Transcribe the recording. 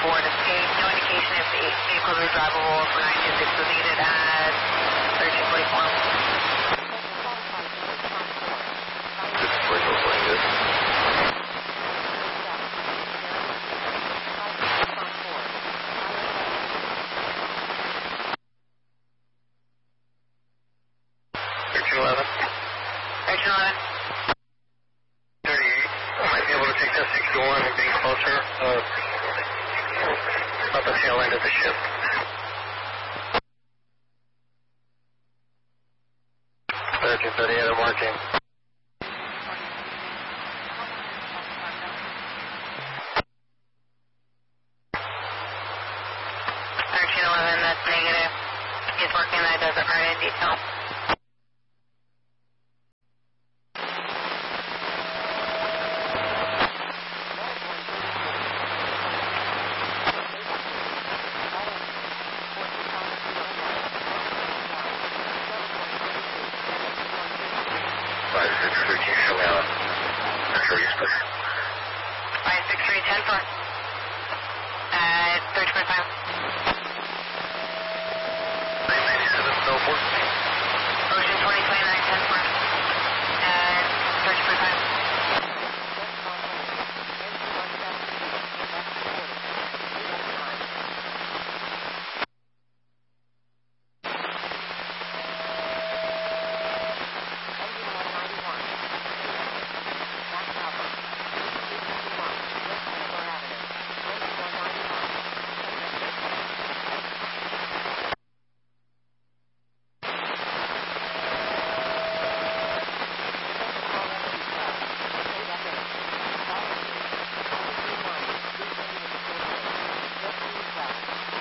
board of state. No indication if the vehicles are drivable for 926 was needed at 1344. This is where you're going good. About the tail end of the ship. 1338, I'm marking. 1311, that's negative. He's working that desert right in detail. Five, 6, 3, 10, 4. At 325. 997, Belfort.